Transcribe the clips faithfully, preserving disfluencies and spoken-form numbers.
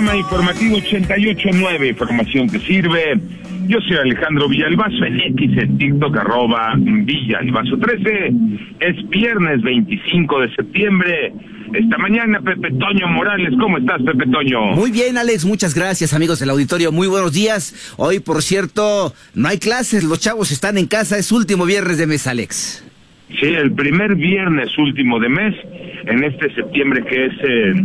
Panorama Informativo ochenta y ocho punto nueve, información que sirve. Yo soy Alejandro Villalbazo, en X, en TikTok, arroba Villalbazo trece. Es viernes veinticinco de septiembre. Esta mañana, Pepe Toño Morales. ¿Cómo estás, Pepe Toño? Muy bien, Alex, muchas gracias, amigos del auditorio. Muy buenos días. Hoy, por cierto, no hay clases, los chavos están en casa. Es último viernes de mes, Alex. Sí, el primer viernes último de mes, en este septiembre que es eh,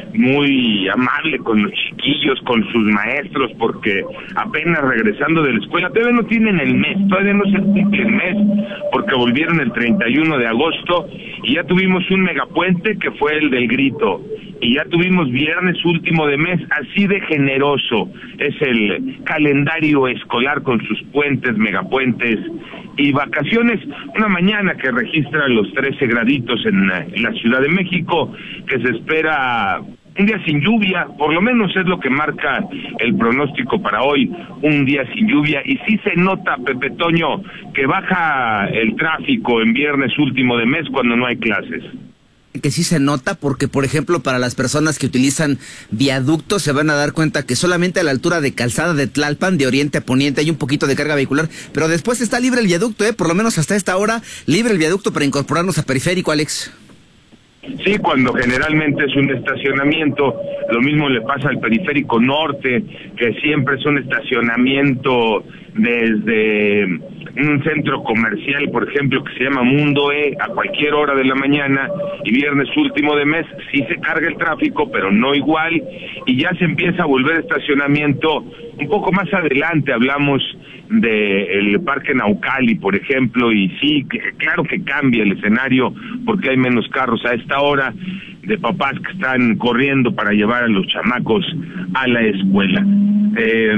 muy amable con los chiquillos, con sus maestros, porque apenas regresando de la escuela, todavía no tienen el mes, todavía no se cumple el mes, porque volvieron el treinta y uno de agosto, y ya tuvimos un megapuente que fue el del grito, y ya tuvimos viernes último de mes. Así de generoso es el calendario escolar con sus puentes, megapuentes y vacaciones. Una mañana que registra los trece graditos en, en la Ciudad de México, que se espera un día sin lluvia, por lo menos es lo que marca el pronóstico para hoy, un día sin lluvia. Y sí se nota, Pepe Toño, que baja el tráfico en viernes último de mes cuando no hay clases. Que sí se nota porque, por ejemplo, para las personas que utilizan viaductos se van a dar cuenta que solamente a la altura de Calzada de Tlalpan, de oriente a poniente, hay un poquito de carga vehicular, pero después está libre el viaducto, ¿eh? Por lo menos hasta esta hora, libre el viaducto para incorporarnos a Periférico, Alex. Sí, cuando generalmente es un estacionamiento, lo mismo le pasa al Periférico Norte, que siempre es un estacionamiento desde un centro comercial, por ejemplo, que se llama Mundo E, a cualquier hora de la mañana, y viernes último de mes sí se carga el tráfico, pero no igual, y ya se empieza a volver estacionamiento un poco más adelante. Hablamos del Parque Naucali, por ejemplo, y sí, claro que cambia el escenario porque hay menos carros a esta hora, de papás que están corriendo para llevar a los chamacos a la escuela. Eh,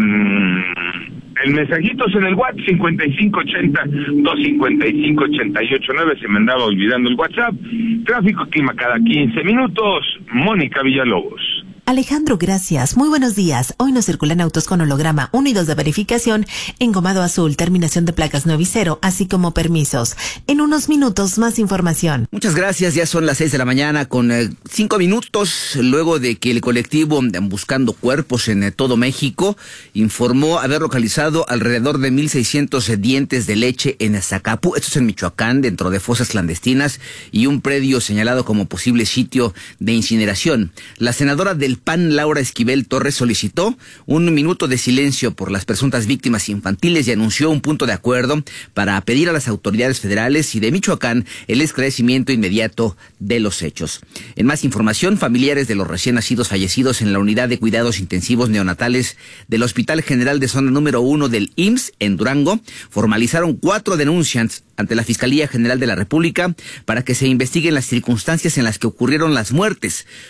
el mensajito es en el WhatsApp cincuenta y cinco ochenta, doscientos cincuenta y cinco, ochenta y ocho nueve, se me andaba olvidando el WhatsApp. Tráfico, clima cada quince minutos. Mónica Villalobos. Alejandro, gracias. Muy buenos días. Hoy nos circulan autos con holograma uno y dos de verificación, engomado azul, terminación de placas nueve y cero, así como permisos. En unos minutos, más información. Muchas gracias. Ya son las seis de la mañana con eh, cinco minutos, luego de que el colectivo Buscando Cuerpos en eh, todo México informó haber localizado alrededor de mil seiscientos eh, dientes de leche en Zacapu, esto es en Michoacán, dentro de fosas clandestinas y un predio señalado como posible sitio de incineración. La senadora del P A N, Laura Esquivel Torres, solicitó un minuto de silencio por las presuntas víctimas infantiles y anunció un punto de acuerdo para pedir a las autoridades federales y de Michoacán el esclarecimiento inmediato de los hechos. En más información, familiares de los recién nacidos fallecidos en la unidad de cuidados intensivos neonatales del Hospital General de Zona número uno del I M S S en Durango formalizaron cuatro denuncias ante la Fiscalía General de la República para que se investiguen las circunstancias en las que ocurrieron las muertes.